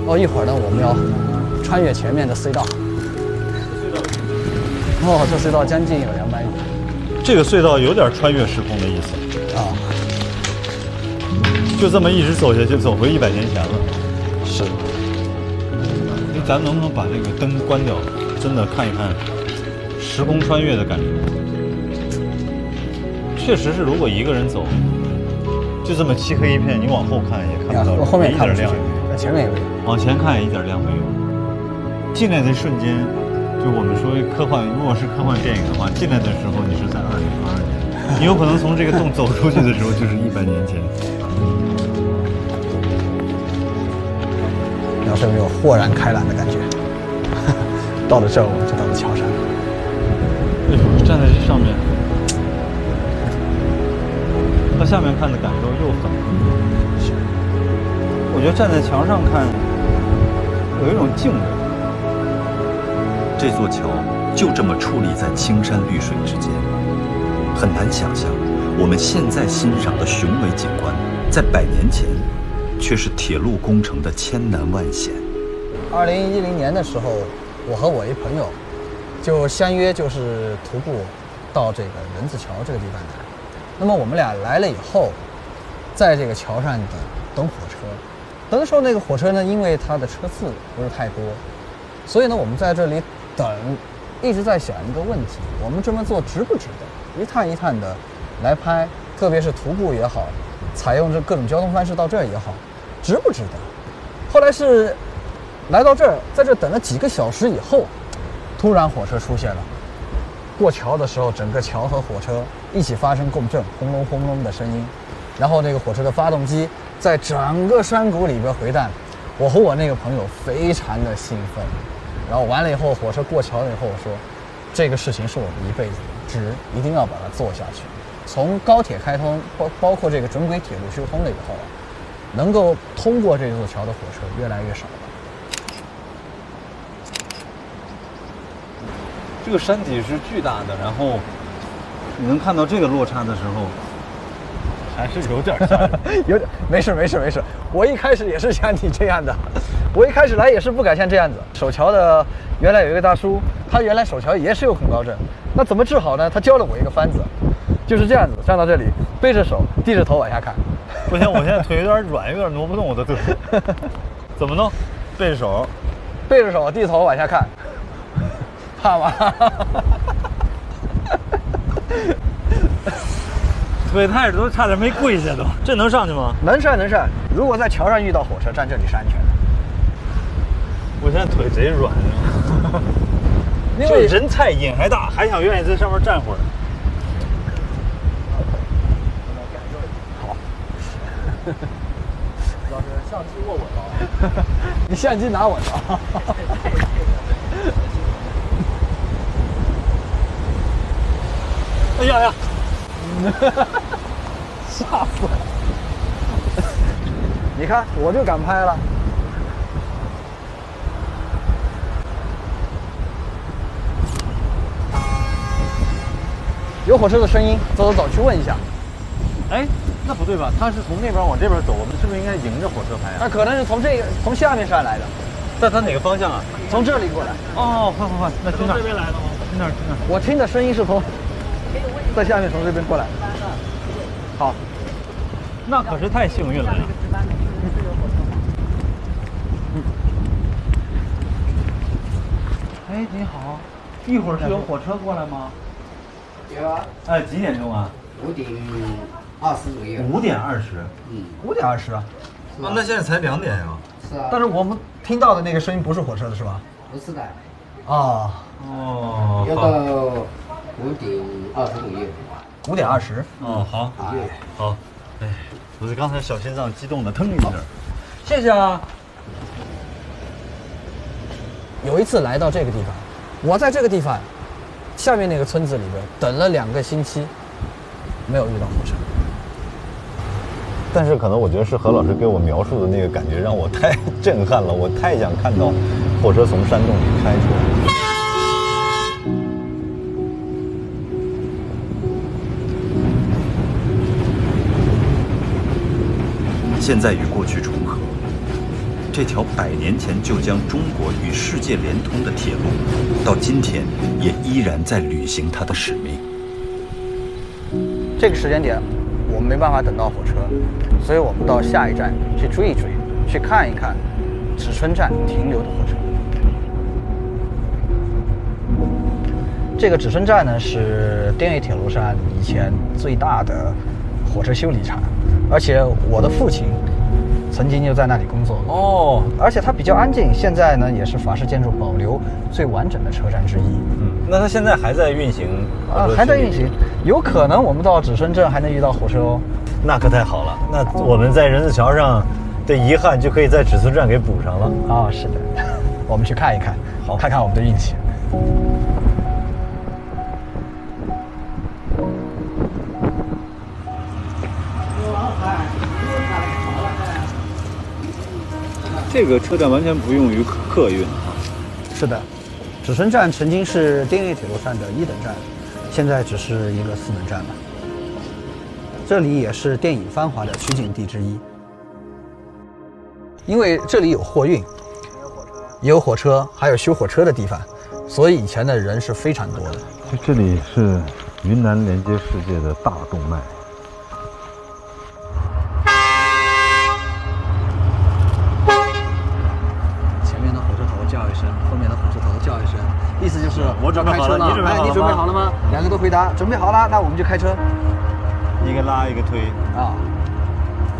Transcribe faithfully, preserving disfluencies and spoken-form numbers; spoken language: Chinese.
哦，一会儿呢，我们要穿越前面的隧道。哦，这隧道将近有两百米。 这个隧道有点穿越时空的意思啊， 就这么一直走下去，走回一百年前了。 是。 咱能不能把这个灯关掉？真的看一看时空穿越的感觉。确实是，如果一个人走，就这么漆黑一片，你往后看也看不到， 我后面看不一点亮， 前面也没有， 往前看也一点亮没有。进来的瞬间，就我们说科幻，如果是科幻电影的话，进来的时候你是在二零二二年，你有可能从这个洞走出去的时候就是一百年前。 要是没有豁然开朗的感觉。到了这儿，我们就到了桥上。 哎呦，站在这上面，和下面看的感受又很不一样。是，我觉得站在墙上看，有一种敬畏。 这座桥就这么矗立在青山绿水之间，很难想象，我们现在欣赏的雄伟景观，在百年前，却是铁路工程的千难万险。 二零一零年的时候，我和我一朋友就相约，就是徒步到这个人字桥这个地方来。那么我们俩来了以后，在这个桥上等等火车。等的时候，那个火车呢，因为它的车次不是太多，所以呢，我们在这里等，一直在想一个问题：我们这么做值不值得？一趟一趟的来拍，特别是徒步也好，采用这各种交通方式到这儿也好，值不值得？后来是来到这儿，在这等了几个小时以后，突然火车出现了。过桥的时候，整个桥和火车一起发生共振，轰隆轰隆的声音。然后那个火车的发动机在整个山谷里边回荡。我和我那个朋友非常的兴奋。然后完了以后，火车过桥了以后，我说，这个事情是我们一辈子值，一定要把它做下去。从高铁开通，包包括这个准轨铁路修通了以后，能够通过这座桥的火车越来越少了。 这个山体是巨大的，然后你能看到这个落差的时候，还是有点吓人。 有点没事没事没事，我一开始也是像你这样的，我一开始来也是不敢像这样子。手桥的原来有一个大叔，他原来手桥也是有恐高症，那怎么治好呢？他教了我一个方子，就是这样子，站到这里，背着手，低着头往下看。 不行，我现在腿有点软，有点挪不动我的腿。怎么弄？背着手， 背着手，低头往下看。怕吗？ 腿太都差点没跪下都。这能上去吗？ 能上能上。如果在桥上遇到火车站，这里是安全的。 我现在腿贼软啊，因为人菜瘾还大，还想愿意在上面站会儿。 好。 主要是相机握稳了。 你相机拿稳了。 哎呀呀！ 吓死了！你看，我就敢拍了。有火车的声音，走走走，去问一下。 哎，那不对吧？他是从那边往这边走，我们是不是应该迎着火车拍啊？ 他可能是从这个从下面上来的。 在他哪个方向啊？ 从这里过来。 哦，快快快，那去那儿。 这边来的吗？ 去那儿去那儿。 我听的声音是从在下面从这边过来。好， 那可是太幸运了呀。嗯。哎，你好，一会儿是有火车过来吗？ 有啊。 哎，几点钟啊？ 五点二十左右。 五点二十。 嗯。 五点二十啊。 啊，那现在才两点呀。 是啊。 但是我们听到的那个声音不是火车的是吧？ 不是的。 啊。 哦。 要到五点二十左右。 五点二十。 哦，好。 哎。 好。哎，我是刚才小心脏激动的腾一下。谢谢啊。 有一次来到这个地方，我在这个地方下面那个村子里边等了两个星期，没有遇到火车。 但是可能我觉得是何老师给我描述的那个感觉让我太震撼了，我太想看到火车从山洞里开出来。 现在与过去重合， 这条百年前就将中国与世界连通的铁路，到今天也依然在履行它的使命。 这个时间点，我们没办法等到火车，所以我们到下一站去追一追，去看一看芷春站停留的火车。这个芷春站呢，是滇越铁路上以前最大的火车修理厂，而且我的父亲曾经就在那里工作过。 哦， 而且它比较安静，现在呢也是法式建筑保留最完整的车站之一。 嗯，那它现在还在运行啊，还在运行，有可能我们到芷春镇还能遇到火车哦。 那可太好了，那我们在人字桥上的遗憾就可以在芷春站给补上了。 啊，是的，我们去看一看， 好， 看看我们的运气。 这个车站完全不用于客运啊。 是的，芷春站曾经是滇越铁路上的一等站，现在只是一个四等站了。这里也是电影《繁华》的取景地之一，因为这里有货运，也有火车，还有修火车的地方，所以以前的人是非常多的。 这里是云南连接世界的大动脉。 前面的火车头叫一声，后面的火车头叫一声，意思就是我准备好了，你准备好了吗？ 哎，你准备好了吗？两个都回答准备好了，那我们就开车。 一个拉一个推啊。